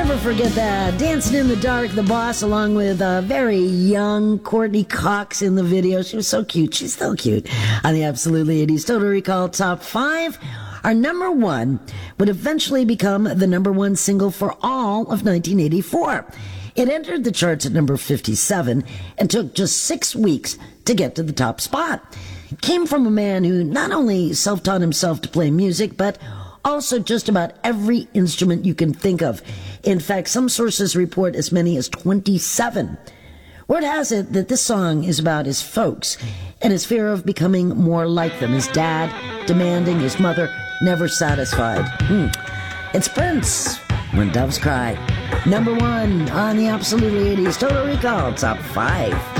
never forget that. Dancing in the Dark, the Boss, along with a very young Courtney Cox in the video. She was so cute. She's still cute. On the Absolutely 80s Total Recall Top 5, our number one would eventually become the number one single for all of 1984. It entered the charts at number 57 and took just 6 weeks to get to the top spot. It came from a man who not only self-taught himself to play music, but also just about every instrument you can think of. In fact, some sources report as many as 27. Word has it that this song is about his folks and his fear of becoming more like them. His dad demanding, his mother never satisfied. It's Prince, When Doves Cry. Number one on the Absolutely 80s Total Recall Top 5.